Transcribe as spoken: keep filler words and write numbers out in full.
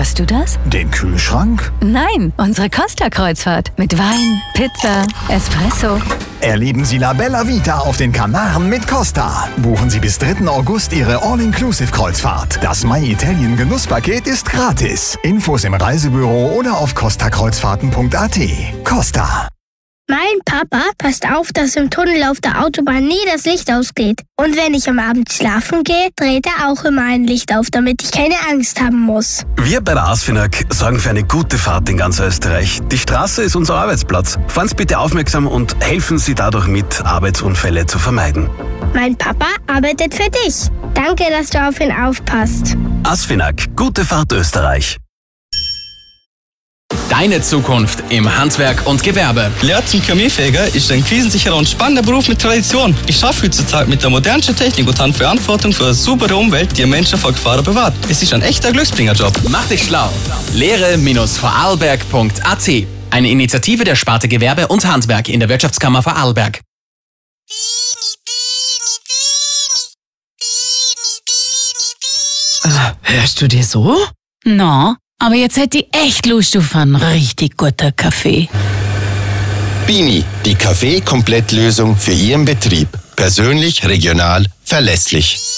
Hörst du das? Den Kühlschrank? Nein, unsere Costa-Kreuzfahrt. Mit Wein, Pizza, Espresso. Erleben Sie La Bella Vita auf den Kanaren mit Costa. Buchen Sie bis dritten August Ihre All-Inclusive-Kreuzfahrt. Das My Italien Genusspaket ist gratis. Infos im Reisebüro oder auf costa kreuzfahrten punkt a t. Costa. Mein Papa passt auf, dass im Tunnel auf der Autobahn nie das Licht ausgeht. Und wenn ich am Abend schlafen gehe, dreht er auch immer ein Licht auf, damit ich keine Angst haben muss. Wir bei der ASFINAG sorgen für eine gute Fahrt in ganz Österreich. Die Straße ist unser Arbeitsplatz. Fahren Sie bitte aufmerksam und helfen Sie dadurch mit, Arbeitsunfälle zu vermeiden. Mein Papa arbeitet für dich. Danke, dass du auf ihn aufpasst. ASFINAG, gute Fahrt Österreich. Deine Zukunft im Handwerk und Gewerbe. Lehrer zum Kaminfeger ist ein krisensicherer und spannender Beruf mit Tradition. Ich schaffe heutzutage mit der modernsten Technik und habe Verantwortung für eine saubere Umwelt, die Menschen vor Gefahr bewahrt. Es ist ein echter Glücksbringerjob. Mach dich schlau. lehre Bindestrich vorarlberg punkt a t. Eine Initiative der Sparte Gewerbe und Handwerk in der Wirtschaftskammer Vorarlberg. Hörst du dir so? Na, aber jetzt hätte ich echt Lust auf einen richtig guten Kaffee. Bini, die Kaffee-Komplettlösung für Ihren Betrieb. Persönlich, regional, verlässlich.